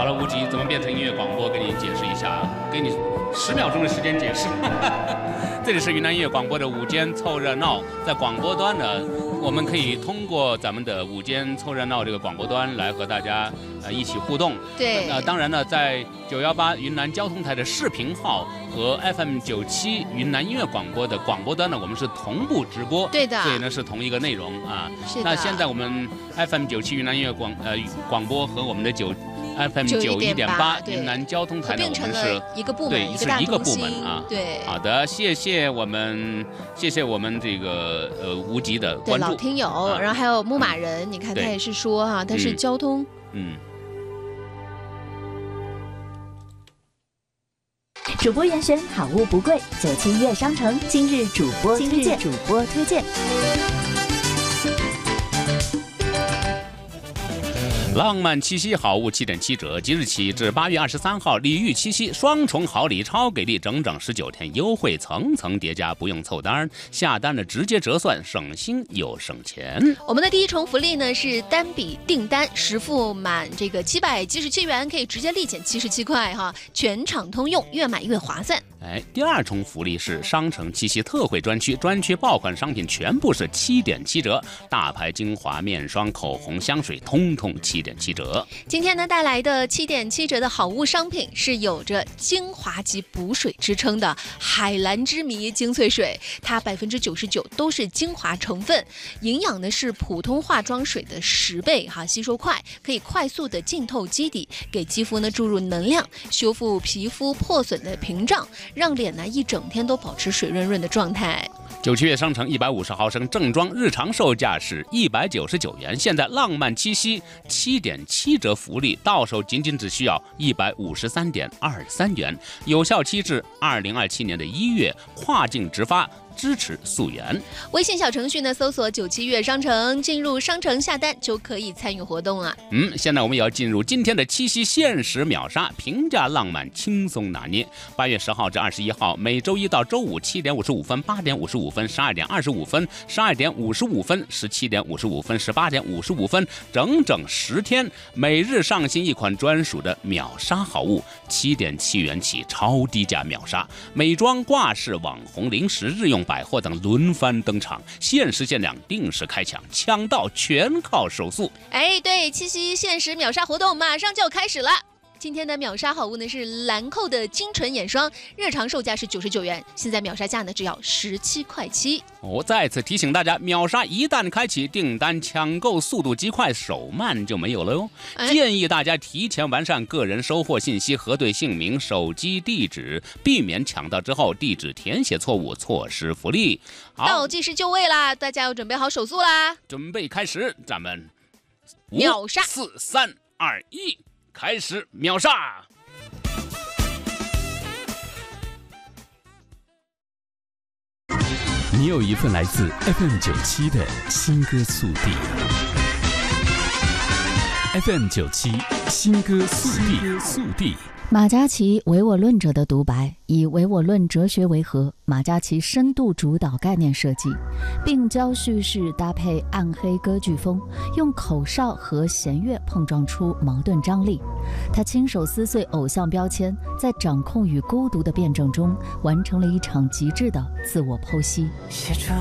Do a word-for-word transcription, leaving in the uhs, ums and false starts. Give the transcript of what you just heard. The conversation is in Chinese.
好了，无极怎么变成音乐广播？给你解释一下，给你十秒钟的时间解释。这里是云南音乐广播的午间凑热闹，在广播端呢，我们可以通过咱们的午间凑热闹这个广播端来和大家呃一起互动。 对， 那、呃、当然呢，在九幺八云南交通台的视频号和 F M 九七云南音乐广播的广播端呢，我们是同步直播。 对的， 所以呢是同一个内容啊。 是的。 那现在我们 F M 九七云南音乐广呃广播和我们的九 F M 九一点八云南交通台呢，我们是一个部门， 对，是一个部门啊。 对， 好的，谢谢我们，谢谢我们这个呃无极的关注， 老听友，啊、然后还有牧马人，你看他也是说哈、啊，他是交通， 嗯。嗯主播严选好物不贵，九七悦商城今日主播推荐，主播推荐。 浪漫七夕好物七点七折，即日起至八月二十三号，礼遇七夕，双重好礼超给力，整整十九天优惠层层叠加，不用凑单，下单了直接折算，省心又省钱。 我们的第一重福利呢是单笔订单实付满这个七百七十七元，可以直接立减七十七块哈，全场通用，越买越划算。 哎，第二重福利是商城七夕特惠专区，专区爆款商品全部是七点七折，大牌精华、面霜、口红、香水，通通七点七折。 今天呢带来的七点七折的好物商品是有着精华级补水之称的海蓝之谜精粹水，它百分之九十九都是精华成分，营养呢是普通化妆水的十倍哈，吸收快，可以快速的浸透基底，给肌肤呢注入能量，修复皮肤破损的屏障，让脸呢一整天都保持水润润的状态。 九七悦商城一百五十毫升正装日常售价是一百九十九元，现在浪漫七夕七点七折福利，到手仅仅只需要一百五十三点二三元，有效期至二零二七年的一月，跨境直发。支持溯源， 微信小程序呢搜索九七悦商城，进入商城下单就可以参与活动了。 嗯，现在我们也要进入今天的七夕限时秒杀，平价浪漫，轻松拿捏。八月十号至二十一号，每周一到周五七点五十五分、八点五十五分、十二点二十五分、十二点五十五分、十七点五十五分、十八点五十五分，整整十天，每日上新一款专属的秒杀好物，七点七元起超低价秒杀，美妆、挂饰、网红、零食、日用百货等轮番登场，限时限量，定时开抢，抢到全靠手速。 哎，对，七夕限时秒杀活动马上就开始了。今天的秒杀好物呢是兰蔻的精纯眼霜，日常售价是九十九元，现在秒杀价呢只要十七块七。 我再次提醒大家，秒杀一旦开启，订单抢购速度极快，手慢就没有了哟。哎、建议大家提前完善个人收货信息，核对姓名、手机地址，避免抢到之后地址填写错误，错失福利。 倒计时就位啦，大家要准备好手速啦！ 准备开始，咱们秒杀， 四三二一。开始秒杀！ 你有一份来自 F M 九七的新歌速递。F M 九七新歌速递速递。 马嘉祺唯我论者的独白，以唯我论哲学为核，马嘉祺深度主导概念设计，病娇叙事搭配暗黑歌剧风，用口哨和弦乐碰撞出矛盾张力。他亲手撕碎偶像标签，在掌控与孤独的辩证中，完成了一场极致的自我剖析。